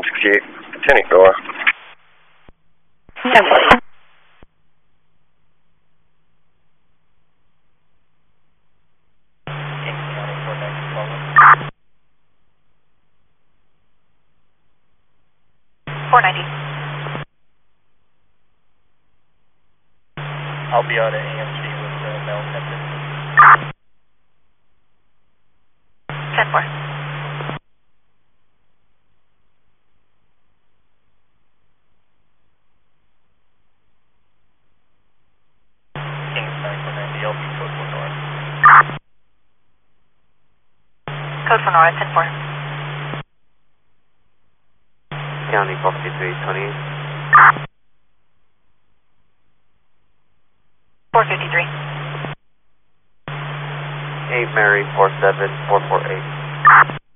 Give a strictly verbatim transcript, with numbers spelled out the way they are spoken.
sixty-eight, ten eight, Nora. ten four. four ninety. I'll be out at A M C with the uh, Mel Tempest. ten four. Kings nine four ninety, I'll be code four north. Code for Nora, ten four. County four fifty-three twenty-eight. four fifty-three. eight Mary four seven four four eight.